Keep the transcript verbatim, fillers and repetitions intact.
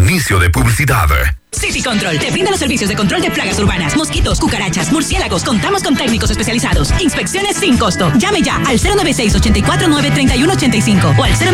inicio de publicidad. City Control te brinda los servicios de control de plagas urbanas, mosquitos, cucarachas, murciélagos. Contamos con técnicos especializados. Inspecciones sin costo. Llame ya al cero nueve seis, ocho cuatro nueve, tres uno ocho cinco o al cero